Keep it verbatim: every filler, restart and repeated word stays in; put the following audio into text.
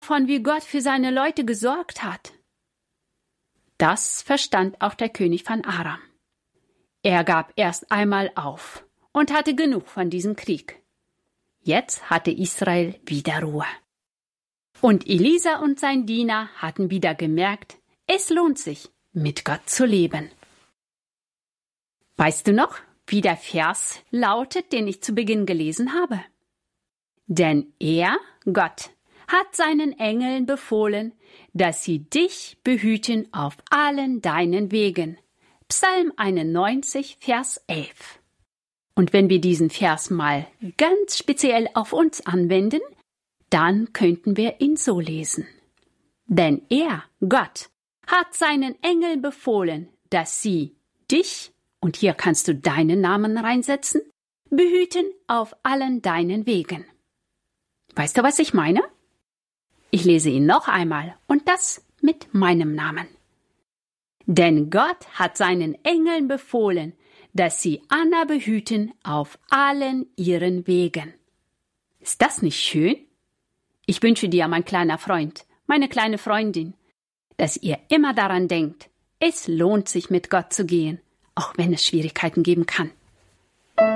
davon, wie Gott für seine Leute gesorgt hat. Das verstand auch der König von Aram. Er gab erst einmal auf und hatte genug von diesem Krieg. Jetzt hatte Israel wieder Ruhe. Und Elisa und sein Diener hatten wieder gemerkt, es lohnt sich, mit Gott zu leben. Weißt du noch, wie der Vers lautet, den ich zu Beginn gelesen habe? Denn er, Gott, hat seinen Engeln befohlen, dass sie dich behüten auf allen deinen Wegen. Psalm einundneunzig, Vers elf. Und wenn wir diesen Vers mal ganz speziell auf uns anwenden, dann könnten wir ihn so lesen. Denn er, Gott, hat seinen Engeln befohlen, dass sie dich, und hier kannst du deinen Namen reinsetzen, behüten auf allen deinen Wegen. Weißt du, was ich meine? Ich lese ihn noch einmal und das mit meinem Namen. Denn Gott hat seinen Engeln befohlen, dass sie Anna behüten auf allen ihren Wegen. Ist das nicht schön? Ich wünsche dir, mein kleiner Freund, meine kleine Freundin, dass ihr immer daran denkt, es lohnt sich, mit Gott zu gehen, auch wenn es Schwierigkeiten geben kann.